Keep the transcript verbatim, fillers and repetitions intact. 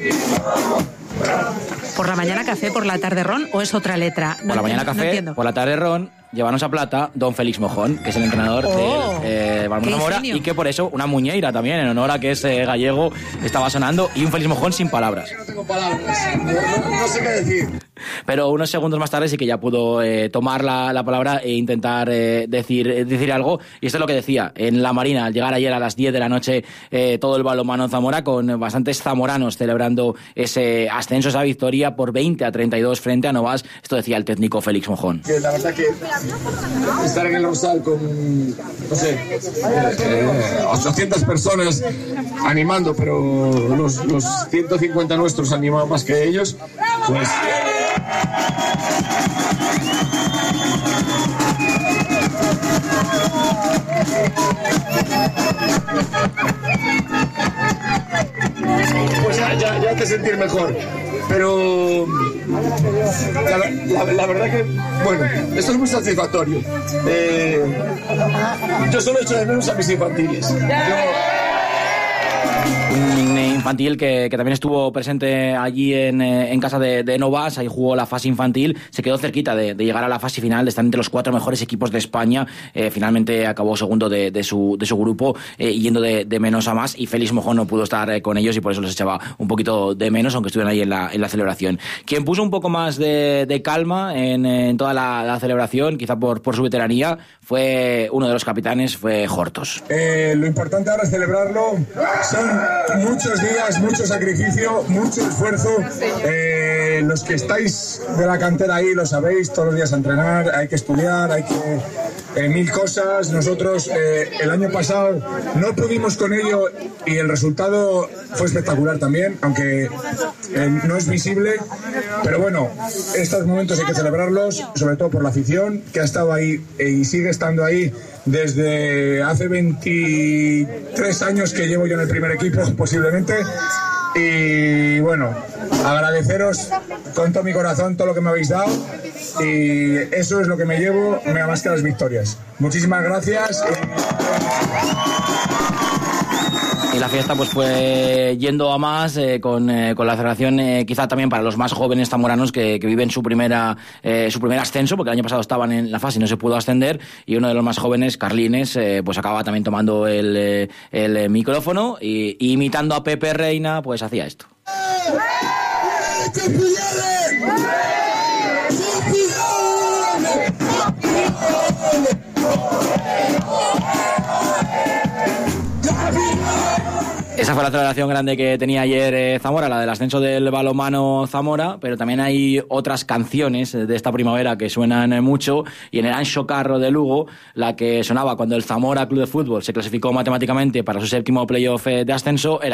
¿Por la mañana café, por la tarde ron o es otra letra? No por la mañana entiendo, café, no por la tarde ron, llévanos a plata, don Félix Mojón, que es el entrenador oh, del eh, Balonmano Zamora, genio. y que por eso una muñeira también, en honor a que es eh, gallego, estaba sonando, y un Félix Mojón sin palabras. No tengo palabras, no, no, no sé qué decir. Pero unos segundos más tarde sí que ya pudo eh, tomar la, la palabra e intentar eh, decir, eh, decir algo, y esto es lo que decía en la Marina, al llegar ayer a las diez de la noche eh, todo el balonmano Zamora, con bastantes zamoranos celebrando ese ascenso, esa victoria por veinte a treinta y dos frente a Novas. Esto decía el técnico Félix Mojón. Que la verdad que estar en el Rosal con, no sé, eh, ochocientas personas animando, pero los, los ciento cincuenta nuestros animaban más que ellos, pues... Pues ya, ya, ya te sentir mejor, pero la, la, la verdad que, bueno, esto es muy satisfactorio. Eh, yo solo echo de menos a mis infantiles. Yo, un infantil que, que también estuvo presente allí en, en casa de, de Novas, ahí jugó la fase infantil, se quedó cerquita de, de llegar a la fase final, de estar entre los cuatro mejores equipos de España, eh, finalmente acabó segundo de, de, su, de su grupo, eh, yendo de, de menos a más, y Félix Mojón no pudo estar eh, con ellos y por eso les echaba un poquito de menos, aunque estuvieran ahí en la, en la celebración. Quien puso un poco más de, de calma en, en toda la, la celebración, quizá por, por su veteranía, fue uno de los capitanes, fue Hortos. Eh, lo importante ahora es celebrarlo. Son muchos días, mucho sacrificio, mucho esfuerzo. Eh, los que estáis de la cantera ahí lo sabéis, todos los días a entrenar, hay que estudiar, hay que... Eh, mil cosas. Nosotros eh, el año pasado no pudimos con ello y el resultado fue espectacular también, aunque eh, no es visible, pero bueno, estos momentos hay que celebrarlos, sobre todo por la afición que ha estado ahí eh, y sigue estando ahí desde hace veintitrés años que llevo yo en el primer equipo posiblemente. Y bueno, agradeceros con todo mi corazón todo lo que me habéis dado, y eso es lo que me llevo, me da más que las victorias. Muchísimas gracias. Y la fiesta pues fue yendo a más, eh, con, eh, con la celebración eh, quizá también para los más jóvenes zamoranos que, que viven su primera eh, su primer ascenso, porque el año pasado estaban en la fase y no se pudo ascender, y uno de los más jóvenes, Carlines, eh, pues acaba también tomando el, eh, el micrófono y, y imitando a Pepe Reina, pues hacía esto. Esa fue la celebración grande que tenía ayer eh, Zamora, la del ascenso del balonmano Zamora, pero también hay otras canciones de esta primavera que suenan eh, mucho, y en el Anxo Carro de Lugo, la que sonaba cuando el Zamora Club de Fútbol se clasificó matemáticamente para su séptimo playoff eh, de ascenso, era